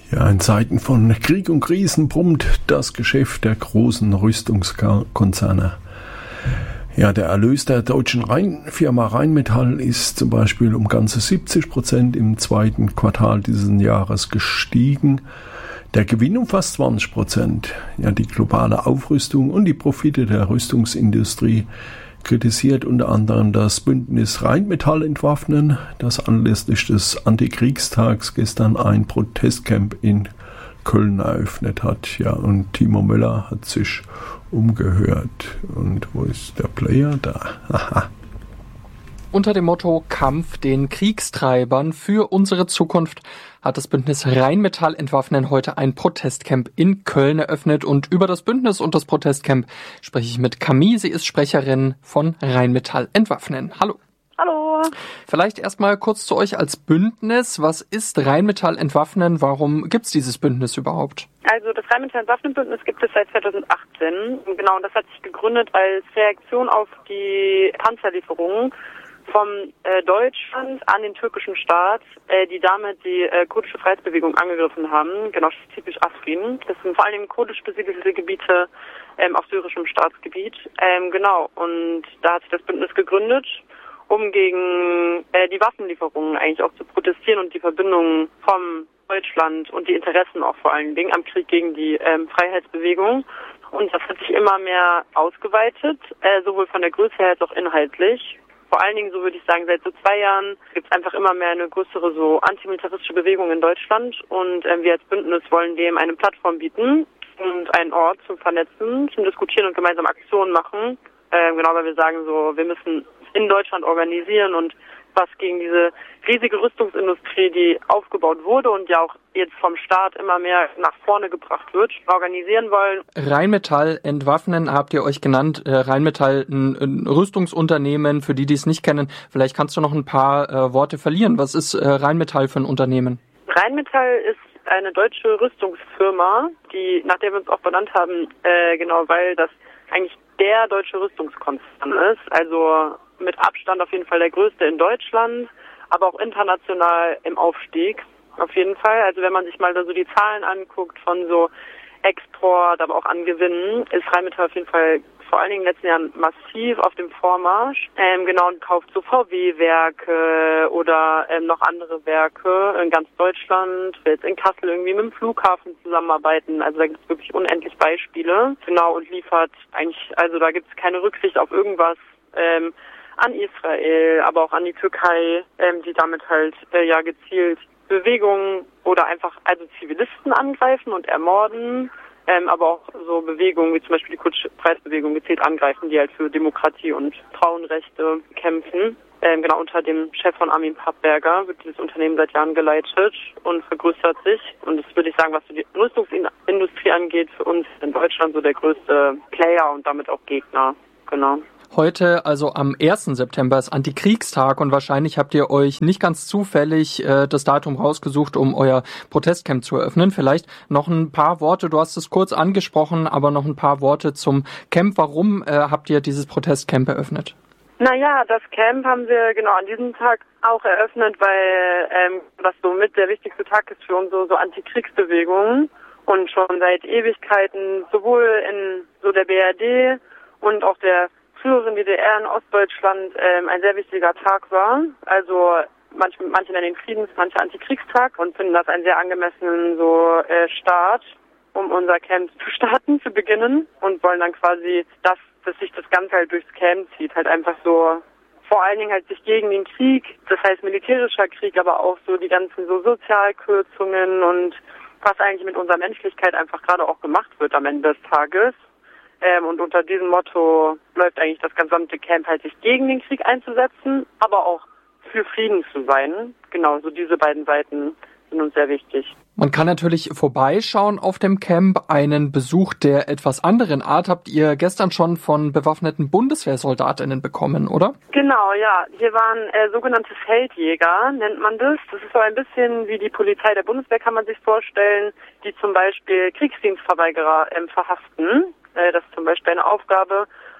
Ja, in Zeiten von Krieg und Krisen brummt das Geschäft der großen Rüstungskonzerne. Ja, der Erlös der deutschen Firma Rheinmetall ist zum Beispiel um ganze 70% im zweiten Quartal dieses Jahres gestiegen. Der Gewinn um fast 20%. Ja, die globale Aufrüstung und die Profite der Rüstungsindustrie kritisiert unter anderem das Bündnis Rheinmetall entwaffnen, das anlässlich des Antikriegstags gestern ein Protestcamp in Köln eröffnet hat. Ja, und Timo Möller hat sich umgehört. Und wo ist der Player? Da. Aha. Unter dem Motto Kampf den Kriegstreibern für unsere Zukunft hat das Bündnis Rheinmetall entwaffnen heute ein Protestcamp in Köln eröffnet. Und über das Bündnis und das Protestcamp spreche ich mit Camille. Sie ist Sprecherin von Rheinmetall entwaffnen. Hallo. Hallo. Vielleicht erstmal kurz zu euch als Bündnis. Was ist Rheinmetall entwaffnen? Warum gibt es dieses Bündnis überhaupt? Also das Rheinmetall Entwaffnen-Bündnis gibt es seit 2018. Genau, und das hat sich gegründet als Reaktion auf die Panzerlieferungen vom Deutschland an den türkischen Staat, die damit die kurdische Freiheitsbewegung angegriffen haben, genau, spezifisch Afrin. Das sind vor allem kurdisch besiedelte Gebiete auf syrischem Staatsgebiet. Genau, und da hat sich das Bündnis gegründet, um gegen die Waffenlieferungen eigentlich auch zu protestieren und die Verbindungen vom Deutschland und die Interessen auch vor allen Dingen am Krieg gegen die Freiheitsbewegung. Und das hat sich immer mehr ausgeweitet, sowohl von der Größe her als auch inhaltlich. Vor allen Dingen, so würde ich sagen, seit so 2 Jahren gibt es einfach immer mehr eine größere so antimilitaristische Bewegung in Deutschland und wir als Bündnis wollen dem eine Plattform bieten und einen Ort zum Vernetzen, zum Diskutieren und gemeinsam Aktionen machen. Genau, weil wir sagen so, wir müssen in Deutschland organisieren und was gegen diese riesige Rüstungsindustrie, die aufgebaut wurde und ja auch jetzt vom Staat immer mehr nach vorne gebracht wird, organisieren wollen. Rheinmetall entwaffnen habt ihr euch genannt. Rheinmetall, ein Rüstungsunternehmen, für die es nicht kennen. Vielleicht kannst du noch ein paar Worte verlieren. Was ist Rheinmetall für ein Unternehmen? Rheinmetall ist eine deutsche Rüstungsfirma, nach der wir uns auch benannt haben, genau, weil das eigentlich der deutsche Rüstungskonzern ist. Also mit Abstand auf jeden Fall der größte in Deutschland, aber auch international im Aufstieg auf jeden Fall. Also wenn man sich mal da so die Zahlen anguckt von so Export, aber auch an Gewinnen, ist Rheinmetall auf jeden Fall vor allen Dingen in den letzten Jahren massiv auf dem Vormarsch. Genau, und kauft so VW-Werke oder noch andere Werke in ganz Deutschland. Will jetzt in Kassel irgendwie mit dem Flughafen zusammenarbeiten. Also da gibt es wirklich unendlich Beispiele. Genau, und liefert eigentlich, also da gibt es keine Rücksicht auf irgendwas an Israel, aber auch an die Türkei, die damit halt gezielt Bewegungen oder einfach also Zivilisten angreifen und ermorden, aber auch so Bewegungen wie zum Beispiel die kurdische Freiheitsbewegung gezielt angreifen, die halt für Demokratie und Frauenrechte kämpfen. Genau, unter dem Chef von Armin Pappberger wird dieses Unternehmen seit Jahren geleitet und vergrößert sich. Und das würde ich sagen, was so die Rüstungsindustrie angeht, für uns in Deutschland so der größte Player und damit auch Gegner. Genau. Heute, also am 1. September, ist Antikriegstag und wahrscheinlich habt ihr euch nicht ganz zufällig das Datum rausgesucht, um euer Protestcamp zu eröffnen. Vielleicht noch ein paar Worte, du hast es kurz angesprochen, aber noch ein paar Worte zum Camp. Warum habt ihr dieses Protestcamp eröffnet? Naja, das Camp haben wir genau an diesem Tag auch eröffnet, weil das somit der wichtigste Tag ist für unsere so Antikriegsbewegungen und schon seit Ewigkeiten sowohl in so der BRD und auch der früheren DDR in Ostdeutschland ein sehr wichtiger Tag war. Also manche nennen den Friedens-, manche Antikriegstag und finden das einen sehr angemessenen Start, um unser Camp zu starten, zu beginnen und wollen dann quasi, dass sich das Ganze halt durchs Camp zieht, halt einfach so vor allen Dingen halt sich gegen den Krieg, das heißt militärischer Krieg, aber auch so die ganzen so Sozialkürzungen und was eigentlich mit unserer Menschlichkeit einfach gerade auch gemacht wird am Ende des Tages. Und unter diesem Motto läuft eigentlich das gesamte Camp halt, sich gegen den Krieg einzusetzen, aber auch für Frieden zu sein. Genau, so diese beiden Seiten sind uns sehr wichtig. Man kann natürlich vorbeischauen auf dem Camp. Einen Besuch der etwas anderen Art habt ihr gestern schon von bewaffneten Bundeswehrsoldatinnen bekommen, oder? Genau, ja. Hier waren sogenannte Feldjäger, nennt man das. Das ist so ein bisschen wie die Polizei der Bundeswehr, kann man sich vorstellen, die zum Beispiel Kriegsdienstverweigerer verhaften. Das ist zum Beispiel eine Aufgabe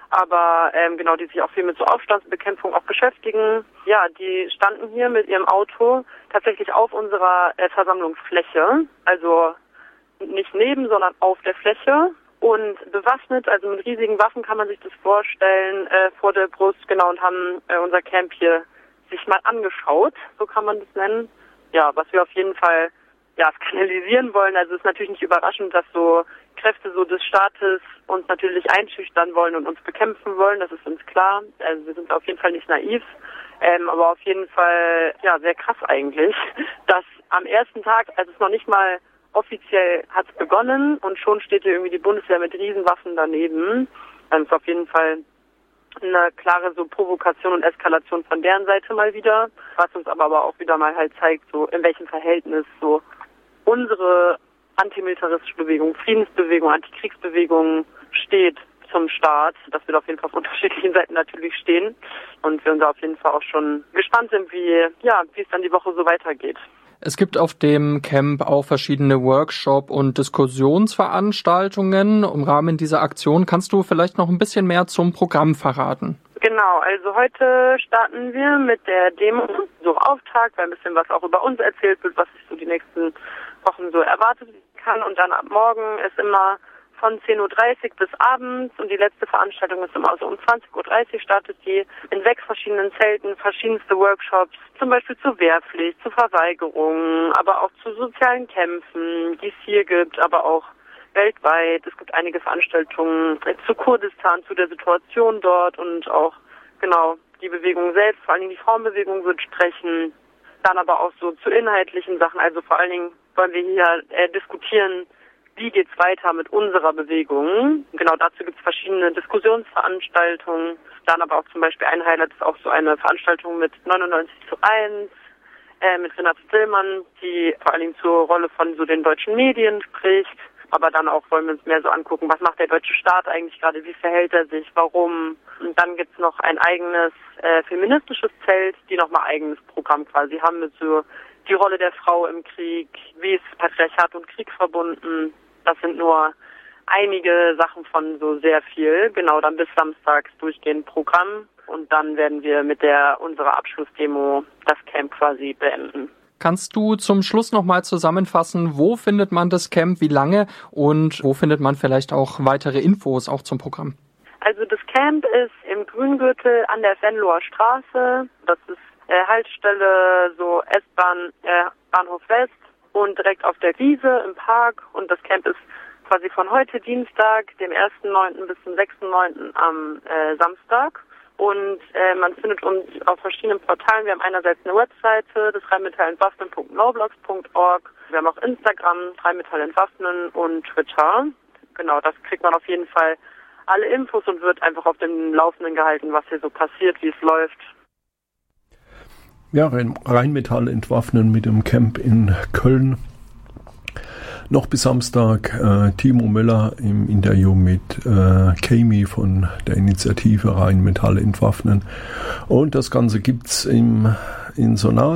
aber genau, die sich auch viel mit so Aufstandsbekämpfung auch beschäftigen. Ja, die standen hier mit ihrem Auto tatsächlich auf unserer Versammlungsfläche, also nicht neben, sondern auf der Fläche und bewaffnet, also mit riesigen Waffen kann man sich das vorstellen, vor der Brust, genau, und haben unser Camp hier sich mal angeschaut, so kann man das nennen. Ja, was wir auf jeden Fall kanalisieren wollen. Also es ist natürlich nicht überraschend, dass so Kräfte so des Staates uns natürlich einschüchtern wollen und uns bekämpfen wollen, das ist uns klar. Also wir sind auf jeden Fall nicht naiv, aber auf jeden Fall sehr krass eigentlich, dass am ersten Tag, also es noch nicht mal offiziell hat es begonnen und schon steht hier irgendwie die Bundeswehr mit Riesenwaffen daneben. Das ist auf jeden Fall eine klare so Provokation und Eskalation von deren Seite mal wieder, was uns aber auch wieder mal halt zeigt, so in welchem Verhältnis so unsere antimilitaristische Bewegung, Friedensbewegung, Antikriegsbewegung steht zum Staat, dass wir da auf jeden Fall auf unterschiedlichen Seiten natürlich stehen und wir uns da auf jeden Fall auch schon gespannt sind, wie es dann die Woche so weitergeht. Es gibt auf dem Camp auch verschiedene Workshop- und Diskussionsveranstaltungen im Rahmen dieser Aktion. Kannst du vielleicht noch ein bisschen mehr zum Programm verraten? Genau, also heute starten wir mit der Demo, so Auftakt, weil ein bisschen was auch über uns erzählt wird, was sich so die nächsten Wochen so erwartet kann. Und dann ab morgen ist immer von 10.30 Uhr bis abends und die letzte Veranstaltung ist immer so um 20.30 Uhr startet die in 6 verschiedenen Zelten, verschiedenste Workshops, zum Beispiel zur Wehrpflicht, zur Verweigerung, aber auch zu sozialen Kämpfen, die es hier gibt, aber auch weltweit. Es gibt einige Veranstaltungen zu Kurdistan, zu der Situation dort und auch genau die Bewegung selbst, vor allen Dingen die Frauenbewegung wird sprechen, dann aber auch so zu inhaltlichen Sachen, also vor allen Dingen wollen wir hier diskutieren, wie geht's weiter mit unserer Bewegung. Genau dazu gibt es verschiedene Diskussionsveranstaltungen, dann aber auch zum Beispiel ein Highlight ist auch so eine Veranstaltung mit 99:1, mit Renate Tillmann, die vor allen Dingen zur Rolle von so den deutschen Medien spricht. Aber dann auch wollen wir uns mehr so angucken, was macht der deutsche Staat eigentlich gerade, wie verhält er sich, warum. Und dann gibt's noch ein eigenes feministisches Zelt, die nochmal eigenes Programm quasi haben mit so die Rolle der Frau im Krieg, wie ist Patriarchat und Krieg verbunden. Das sind nur einige Sachen von so sehr viel. Genau, dann bis samstags durchgehend Programm. Und dann werden wir mit unserer Abschlussdemo das Camp quasi beenden. Kannst du zum Schluss nochmal zusammenfassen, wo findet man das Camp, wie lange und wo findet man vielleicht auch weitere Infos auch zum Programm? Also das Camp ist im Grüngürtel an der Venloer Straße. Das ist Haltestelle so S-Bahn, Bahnhof West und direkt auf der Wiese im Park. Und das Camp ist quasi von heute Dienstag, dem 1.9. bis zum 6.9. am Samstag. Und man findet uns auf verschiedenen Portalen. Wir haben einerseits eine Webseite, das rheinmetallentwaffnen.noblogs.org. Wir haben auch Instagram, rheinmetallentwaffnen und Twitter. Genau, das kriegt man auf jeden Fall alle Infos und wird einfach auf dem Laufenden gehalten, was hier so passiert, wie es läuft. Ja, Rheinmetall entwaffnen mit dem Camp in Köln. Noch bis Samstag Timo Müller im Interview mit Kami von der Initiative Rheinmetall entwaffnen. Und das Ganze gibt's in Sonat.